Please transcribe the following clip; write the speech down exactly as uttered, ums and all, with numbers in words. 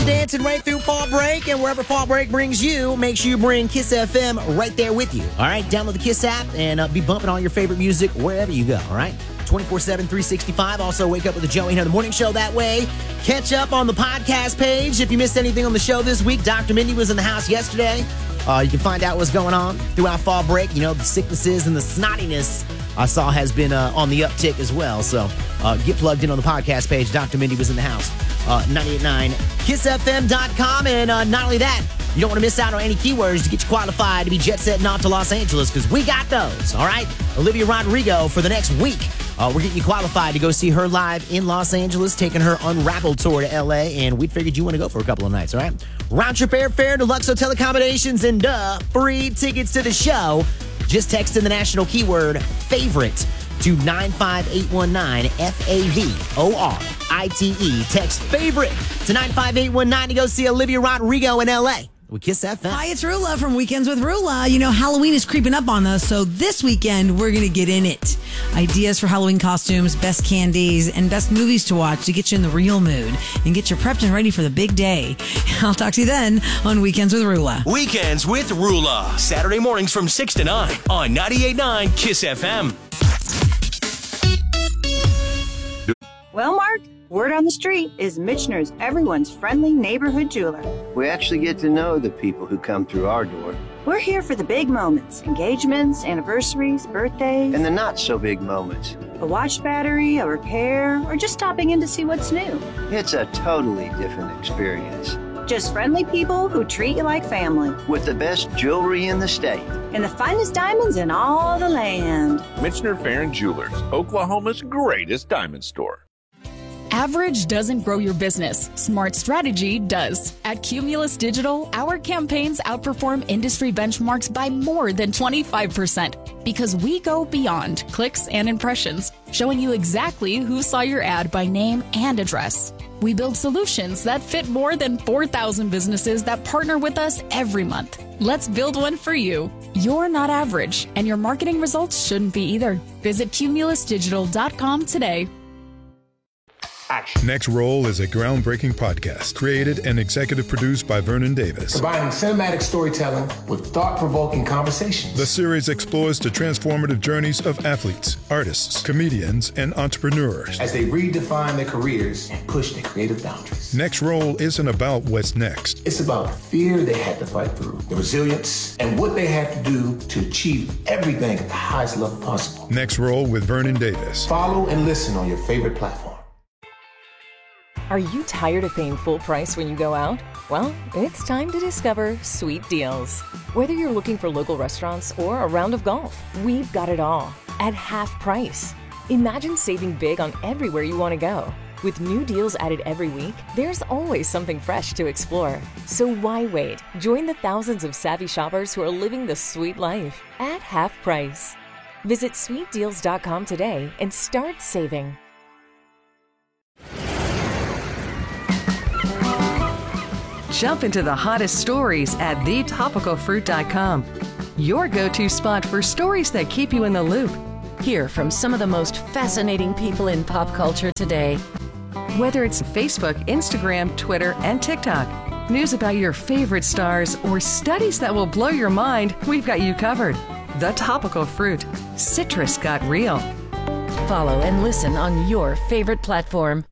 you dancing right through fall break, and wherever fall break brings you, make sure you bring Kiss F M right there with you. All right, download the Kiss app and uh, be bumping all your favorite music wherever you go. All right, twenty-four seven, three sixty-five. Also, wake up with the Joey and Heather Morning Show that way. Catch up on the podcast page if you missed anything on the show this week. Doctor Mindy was in the house yesterday. Uh, you can find out what's going on throughout fall break. You know, the sicknesses and the snottiness I saw has been uh, on the uptick as well. So uh, get plugged in on the podcast page. Doctor Mindy was in the house. Uh, ninety-eight point nine kiss f m dot com. And uh, not only that, you don't want to miss out on any keywords to get you qualified to be jet setting off to Los Angeles, because we got those. All right. Olivia Rodrigo for the next week. Uh, we're getting you qualified to go see her live in Los Angeles, taking her Unraveled tour to L A, and we figured you want to go for a couple of nights, all right? Round trip airfare, deluxe hotel accommodations, and duh, free tickets to the show. Just text in the national keyword favorite to nine five eight one nine, F A V O R I T E. Text favorite to nine five eight one nine to go see Olivia Rodrigo in L A. We Kiss F M. Hi, it's Rula from Weekends with Rula. You know, Halloween is creeping up on us, so this weekend we're going to get in it. Ideas for Halloween costumes, best candies, and best movies to watch to get you in the real mood and get you prepped and ready for the big day. I'll talk to you then on Weekends with Rula. Weekends with Rula. Saturday mornings from six to nine on ninety-eight point nine Kiss F M. Well, Mark, word on the street is Michener's everyone's friendly neighborhood jeweler. We actually get to know the people who come through our door. We're here for the big moments, engagements, anniversaries, birthdays. And the not-so-big moments. A watch battery, a repair, or just stopping in to see what's new. It's a totally different experience. Just friendly people who treat you like family. With the best jewelry in the state. And the finest diamonds in all the land. Michener Farron Jewelers, Oklahoma's greatest diamond store. Average doesn't grow your business. Smart strategy does. At Cumulus Digital, our campaigns outperform industry benchmarks by more than twenty-five percent because we go beyond clicks and impressions, showing you exactly who saw your ad by name and address. We build solutions that fit more than four thousand businesses that partner with us every month. Let's build one for you. You're not average, and your marketing results shouldn't be either. Visit cumulus digital dot com today. Next Roll is a groundbreaking podcast created and executive produced by Vernon Davis. Combining cinematic storytelling with thought-provoking conversations. The series explores the transformative journeys of athletes, artists, comedians, and entrepreneurs as they redefine their careers and push their creative boundaries. Next Roll isn't about what's next. It's about the fear they had to fight through, the resilience, and what they had to do to achieve everything at the highest level possible. Next Roll with Vernon Davis. Follow and listen on your favorite platform. Are you tired of paying full price when you go out? Well, it's time to discover Sweet Deals. Whether you're looking for local restaurants or a round of golf, we've got it all at half price. Imagine saving big on everywhere you want to go. With new deals added every week, there's always something fresh to explore. So why wait? Join the thousands of savvy shoppers who are living the sweet life at half price. Visit sweet deals dot com today and start saving. Jump into the hottest stories at the topical fruit dot com. Your go-to spot for stories that keep you in the loop. Hear from some of the most fascinating people in pop culture today. Whether it's Facebook, Instagram, Twitter, and TikTok, news about your favorite stars, or studies that will blow your mind, we've got you covered. The Topical Fruit. Citrus got real. Follow and listen on your favorite platform.